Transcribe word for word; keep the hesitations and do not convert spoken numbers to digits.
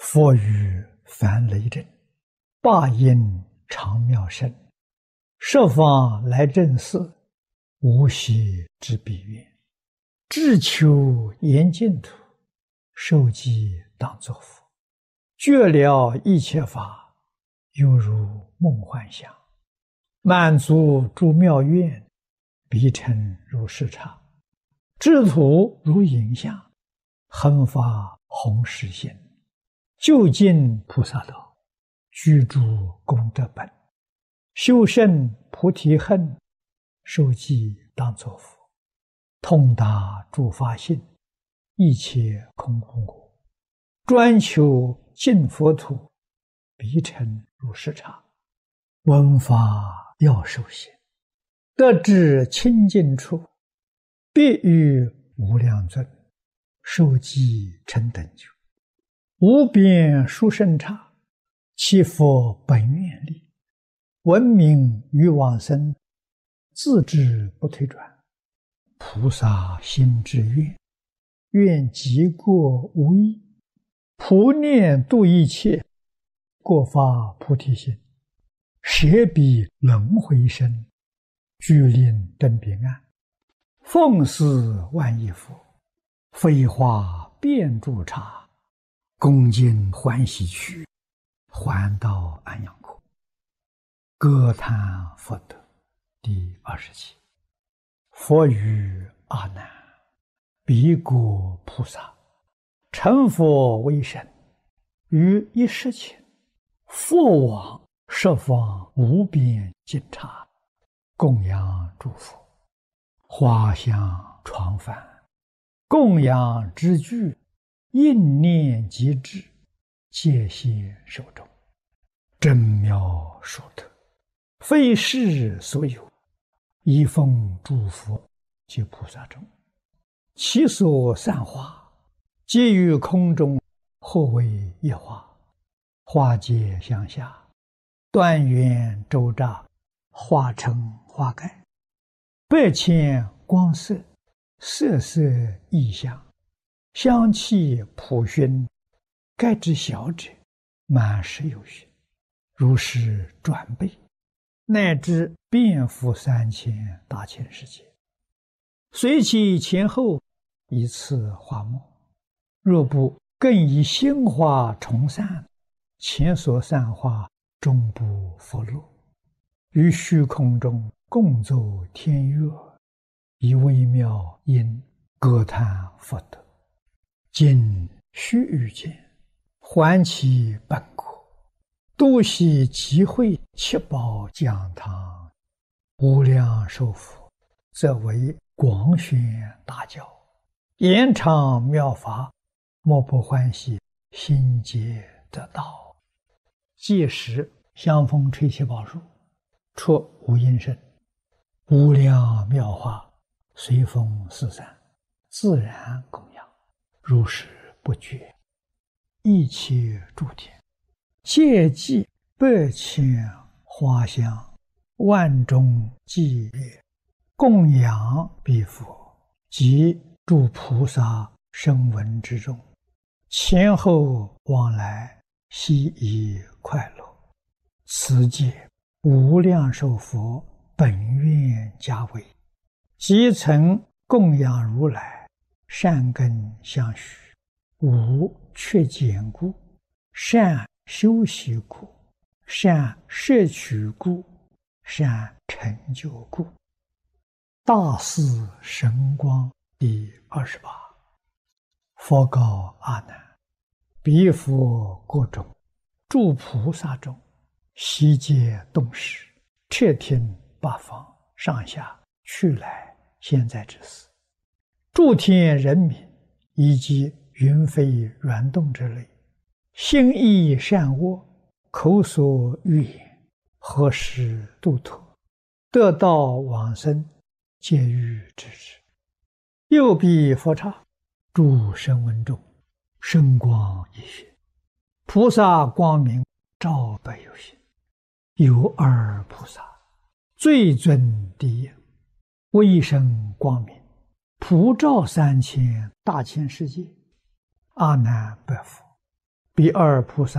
佛语凡雷震，霸音常妙声，十方来正寺，无息之彼愿。志求严净土，受记当作佛。觉了一切法，犹如梦幻想。满足诸妙愿，必成如是刹。智土如影像，恒发弘誓心。究竟菩萨道，居住功德本。修胜菩提恨，受记当作佛。通达诸法性，一切空无我。专求净佛土，必成如是刹。闻法要受行，得至清净处，必遇无量尊，受记成等觉。无边殊胜刹，其佛本愿力，闻名于往生，自知不退转。菩萨心之愿，愿极过无异。普念度一切，过发菩提心，舍彼轮回身，具令登彼岸。奉事万亿佛，飞花遍诸刹。恭敬欢喜去，还到安阳国。歌叹佛德第二十七。佛语阿难：彼国菩萨成佛为身，于一时前，佛往十方无边尽刹，供养诸佛，花香传梵，供养之具，应念即至，戒现手中。真妙殊特，非世所有，一奉诸佛及菩萨中。其所散花，皆于空中，或为一花。花皆相下，端圆周匝，花成花盖。百千光色，色色异香，香气普熏，盖之小者，满十有余，如是转倍，乃至遍覆三千大千世界。随其前后，以次花末。若不更以新花重散，前所散花终不复落。于虚空中共奏天乐，以微妙音歌叹佛德。今须臾间，还其本国，度悉集会七宝讲堂，无量寿佛，则为广宣大教，延长妙法，莫不欢喜，心皆得道。届时香风吹七宝树，出无音声，无量妙法随风四散，自然供养，如是不绝。一切诸天，皆记百千花香，万众伎乐，供养彼佛及诸菩萨声闻之中，前后往来，悉以快乐。此界无量寿佛本愿家为，即曾供养如来，善根相续，无缺减故，善修习故，善摄取故，善成就故。大士神光第二十八。佛告阿难：彼佛国中，诸菩萨中，悉皆动识，彻听八方上下去来现在之事。诸天人民以及云飞软动之类，心意善恶，口所欲言，何时度脱，得道往生，皆欲知之。右彼佛刹，诸声闻中，声光一现，菩萨光明照百有心。有二菩萨，最尊第一，威声光明，普照三千大千世界。阿难白佛， 比二菩萨